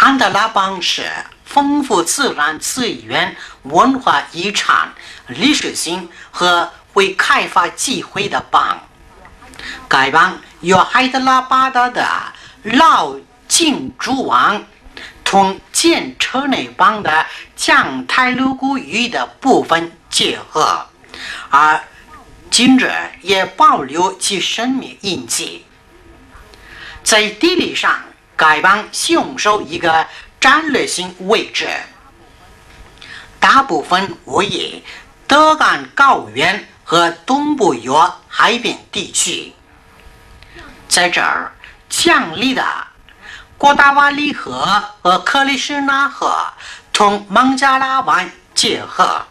安德拉邦是丰富自然资源、文化遗产、历史性和未开发机会的邦。该邦由海德拉巴德的老金主王同建车内邦的降泰鲁古语的部分结合，而今日也保留其生命印记。在地理上，该邦享受一个战略性位置，大部分位于德干高原和东部约海边地区。在这儿，强力的郭达瓦利河和克里什纳河同孟加拉湾结合。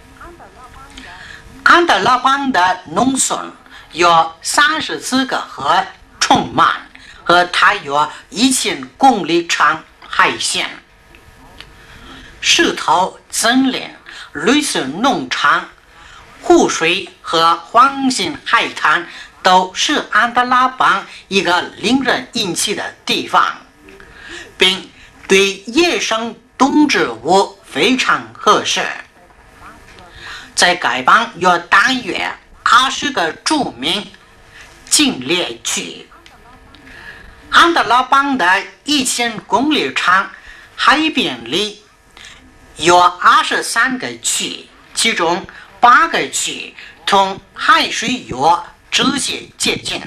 安德拉邦的农村有34个河充满，和它有1000公里长海线。石头森林、绿色农场、湖水和黄金海滩都是安德拉邦一个令人引起的地方，并对野生动植物非常合适。在该邦有大约20个著名禁猎区。安德拉邦的1000公里长海边里有23个区，其中8个区同海水有直接接近。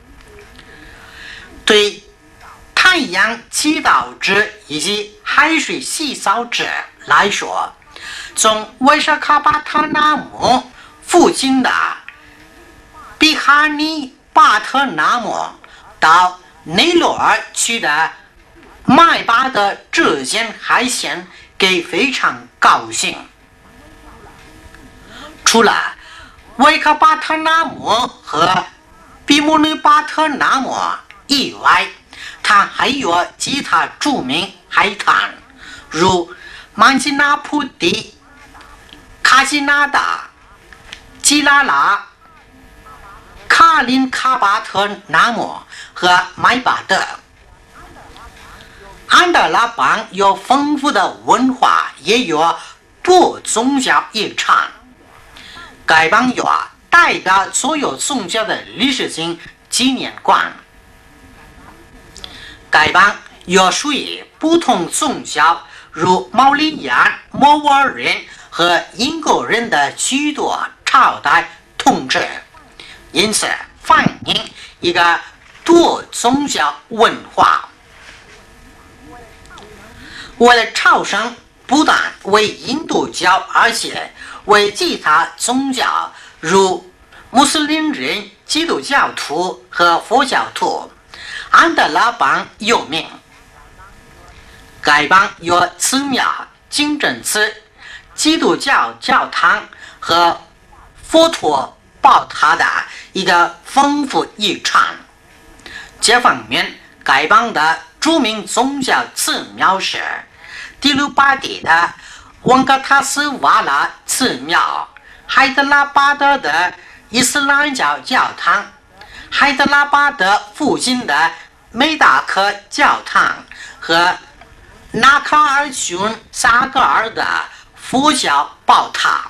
对太阳祈祷者以及海水洗澡者来说，从威沙卡巴特纳姆附近的比哈尼巴特纳姆到内罗尔区的麦巴的之间海线给非常高兴。除了维卡巴特纳姆和比姆内巴特纳姆以外，它还有其他著名海滩，如曼吉纳普蒂、卡吉纳达、吉拉拉、卡林卡巴特纳姆和麦巴德。安德拉邦有丰富的文化，也有多宗教遗产。该邦有代表所有宗教的历史性纪念馆。该邦有属于不同宗教，如毛利安、摩尔人和英国人的许多朝代统治，因此反映一个多宗教文化。为了朝圣，不但为印度教，而且为其他宗教，如穆斯林人、基督教徒和佛教徒，安德拉邦有名。该邦有寺庙、清真寺、基督教教堂和佛陀宝塔的一个丰富遗产。这方面，该邦的著名宗教寺庙是迪鲁巴迪的旺格塔斯瓦拉寺庙、海德拉巴德的伊斯兰教教堂、海德拉巴德附近的梅达克教堂和纳卡尔逊萨格尔的佛教宝塔。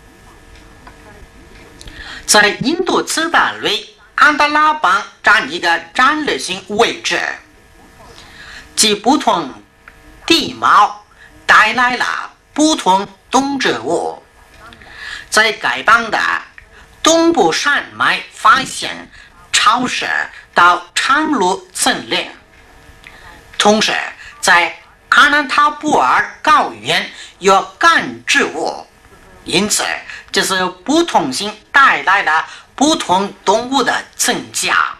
在印度次大类，安德拉邦占一个战略性位置，其不同地貌带来了不同动植物。在该邦的东部山脉发现潮湿到长路森林，同时在阿南塔布尔高原有干植物，因此这是不同性带来了不同动物的增加。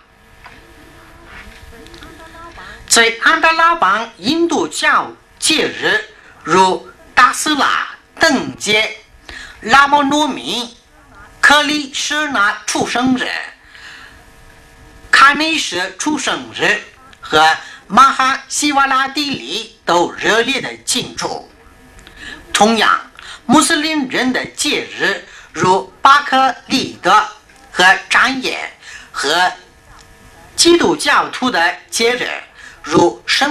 在安德拉邦，印度教节日如达斯拉灯节、拉莫诺米、克里什纳出生日、卡内什出生日和马哈希瓦拉蒂里都热烈的庆祝。同样，穆斯林人的节日如巴克利德和战夜，和基督教徒的节日如圣